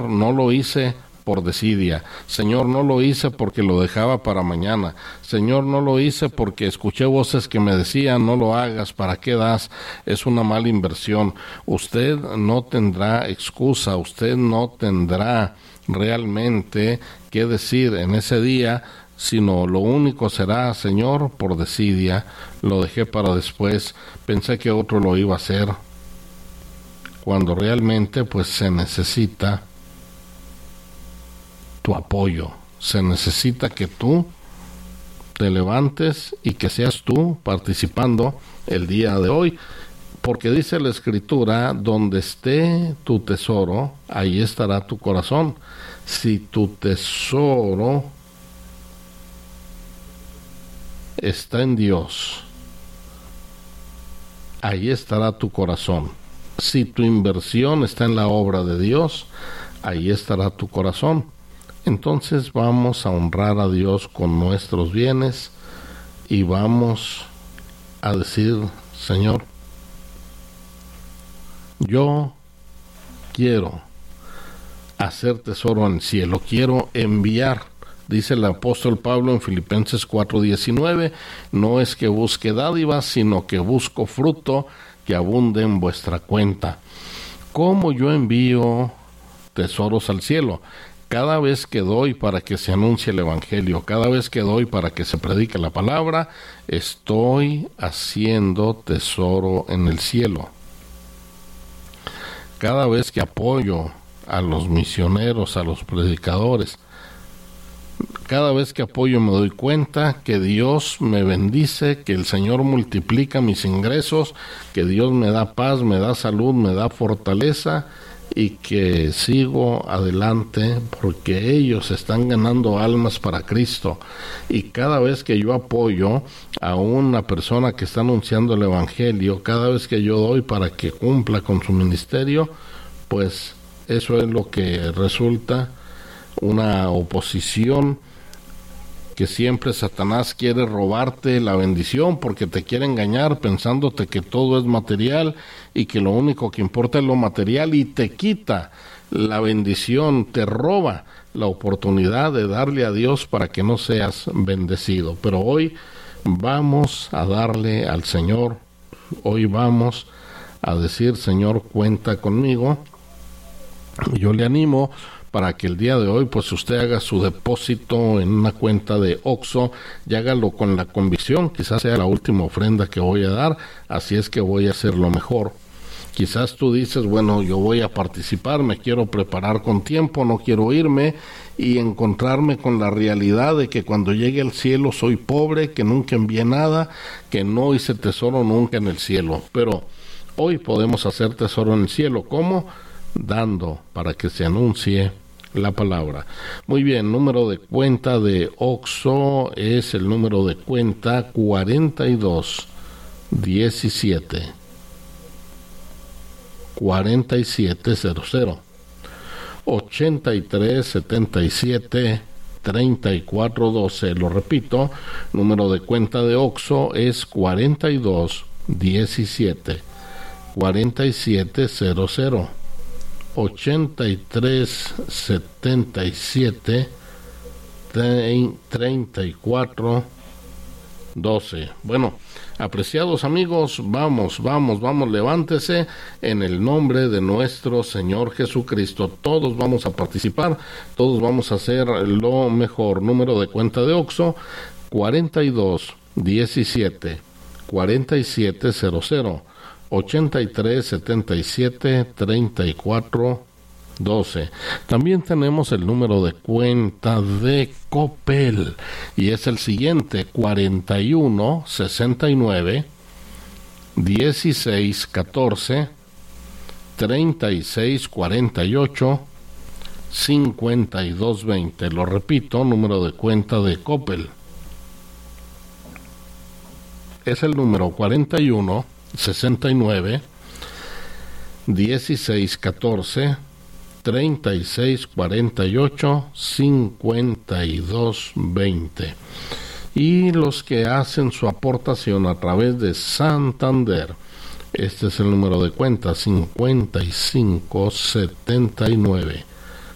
Señor, no lo hice por desidia. Señor, no lo hice porque lo dejaba para mañana. Señor, no lo hice porque escuché voces que me decían, no lo hagas, ¿para qué das? Es una mala inversión. Usted no tendrá excusa, usted no tendrá realmente qué decir en ese día, sino lo único será, Señor, por desidia, lo dejé para después, pensé que otro lo iba a hacer, cuando realmente pues se necesita tu apoyo, se necesita que tú te levantes y que seas tú participando el día de hoy, porque dice la Escritura, donde esté tu tesoro, ahí estará tu corazón. Si tu tesoro está en Dios, ahí estará tu corazón. Si tu inversión está en la obra de Dios, ahí estará tu corazón. Entonces vamos a honrar a Dios con nuestros bienes y vamos a decir, Señor, yo quiero hacer tesoro en el cielo, quiero enviar. Dice el apóstol Pablo en Filipenses 4:19, no es que busque dádivas, sino que busco fruto que abunde en vuestra cuenta. ¿Cómo yo envío tesoros al cielo? Cada vez que doy para que se anuncie el Evangelio, cada vez que doy para que se predique la palabra, estoy haciendo tesoro en el cielo. Cada vez que apoyo a los misioneros, a los predicadores, cada vez que apoyo me doy cuenta que Dios me bendice, que el Señor multiplica mis ingresos, que Dios me da paz, me da salud, me da fortaleza y que sigo adelante porque ellos están ganando almas para Cristo. Y cada vez que yo apoyo a una persona que está anunciando el Evangelio, cada vez que yo doy para que cumpla con su ministerio, pues eso es lo que resulta una oposición que siempre Satanás quiere robarte la bendición porque te quiere engañar pensándote que todo es material y que lo único que importa es lo material y te quita la bendición, te roba la oportunidad de darle a Dios para que no seas bendecido. Pero hoy vamos a darle al Señor, hoy vamos a decir, Señor, cuenta conmigo. Yo le animo para que el día de hoy pues usted haga su depósito en una cuenta de Oxxo y hágalo con la convicción, quizás sea la última ofrenda que voy a dar, así es que voy a hacer lo mejor. Quizás tú dices, bueno, yo voy a participar, me quiero preparar con tiempo, no quiero irme y encontrarme con la realidad de que cuando llegue al cielo soy pobre, que nunca envié nada, que no hice tesoro nunca en el cielo. Pero hoy podemos hacer tesoro en el cielo. ¿Cómo? Dando para que se anuncie la palabra. Muy bien, número de cuenta de Oxxo es el número de cuenta 4217 4700 8377 3412. Lo repito, número de cuenta de Oxxo es 4217 4700 8377 3412. Bueno, apreciados amigos, vamos, levántese en el nombre de nuestro Señor Jesucristo. Todos vamos a participar, todos vamos a hacer lo mejor. Número de cuenta de Oxxo 4217 4700 8377 3412. También tenemos el número de cuenta de Coppel y es el siguiente: 4169 1614 3648 5220. Lo repito, número de cuenta de Coppel es el número 4169 1614 3648 5220. Y los que hacen su aportación a través de Santander, este es el número de cuenta: 5579